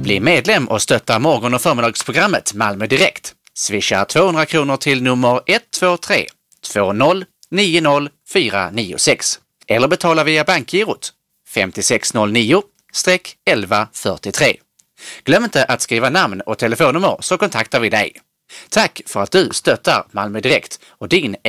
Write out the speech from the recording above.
Bli medlem och stötta morgon- och förmiddagsprogrammet Malmö Direkt. Swisha 200 kronor till nummer 123 20 90 496 eller betala via bankgirot 5609-1143. Glöm inte att skriva namn och telefonnummer så kontaktar vi dig. Tack för att du stöttar Malmö Direkt och din